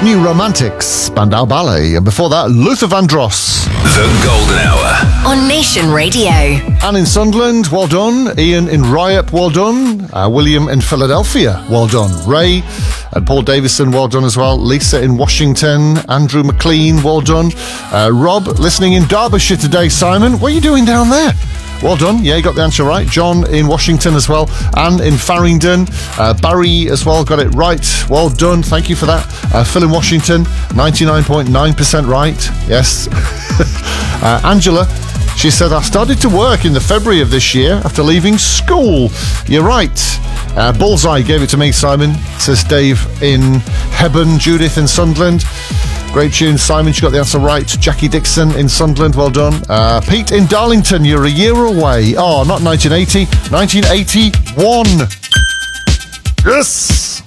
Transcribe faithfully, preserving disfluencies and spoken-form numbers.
New Romantics, Spandau Ballet, and before that, Luther Vandross. The Golden Hour on Nation Radio. Anne in Sunderland, well done. Ian in Ryop, well done. Uh, William in Philadelphia, well done. Ray and Paul Davison, well done as well. Lisa in Washington, Andrew McLean, well done. Uh, Rob, listening in Derbyshire today. Simon, what are you doing down there? Well done. Yeah, you got the answer right. John in Washington as well. Anne in Farringdon. Uh, Barry as well got it right. Well done. Thank you for that. Uh, Phil in Washington, ninety-nine point nine percent right. Yes. uh, Angela, she said, I started to work in the February of this year after leaving school. You're right. Uh, Bullseye gave it to me, Simon, says Dave in Hebburn. Judith in Sunderland. Great tune, Simon. She got the answer right. Jackie Dixon in Sunderland, well done. Uh, Pete in Darlington, you're a year away. Oh, not nineteen eighty, nineteen eighty-one. Yes!